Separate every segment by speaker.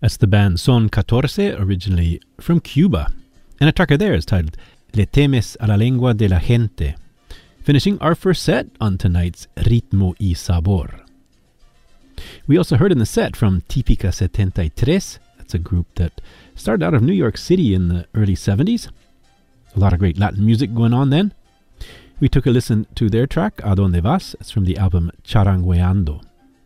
Speaker 1: That's the band Son 14, originally from Cuba. And a track of theirs titled Le temes a la lengua de la gente. Finishing our first set on tonight's Ritmo y Sabor. We also heard in the set from Típica 73. That's a group that started out of New York City in the early 70s. A lot of great Latin music going on then. We took a listen to their track, A Donde Vas. It's from the album Charangueando.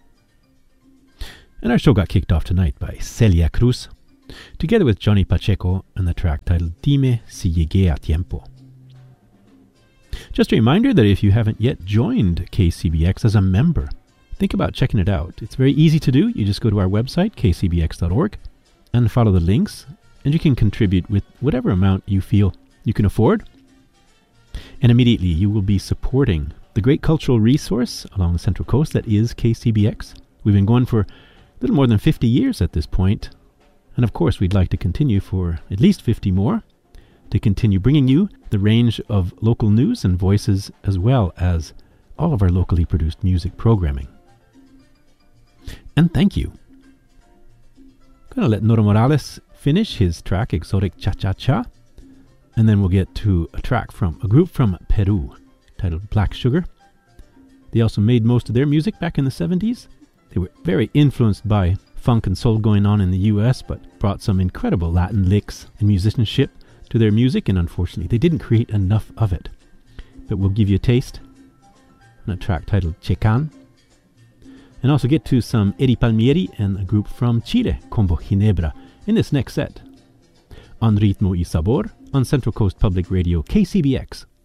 Speaker 1: And our show got kicked off tonight by Celia Cruz, together with Johnny Pacheco, and the track titled Dime Si Llegué a Tiempo. Just a reminder that if you haven't yet joined KCBX as a member, think about checking it out. It's very easy to do. You just go to our website, kcbx.org, and follow the links, and you can contribute with whatever amount you feel you can afford. And immediately you will be supporting the great cultural resource along the Central Coast that is KCBX. We've been going for a little more than 50 years at this point, and of course we'd like to continue for at least 50 more, to continue bringing you the range of local news and voices, as well as all of our locally produced music programming. And thank you. I'm going to let Noro Morales finish his track, Exotic Cha-Cha-Cha, and then we'll get to a track from a group from Peru titled Black Sugar. They also made most of their music back in the 70s. They were very influenced by funk and soul going on in the US, but brought some incredible Latin licks and musicianship to their music, and unfortunately they didn't create enough of it. But we'll give you a taste on a track titled Checan, and also get to some Eddie Palmieri and a group from Chile, Combo Ginebra, in this next set on Ritmo y Sabor on Central Coast Public Radio KCBX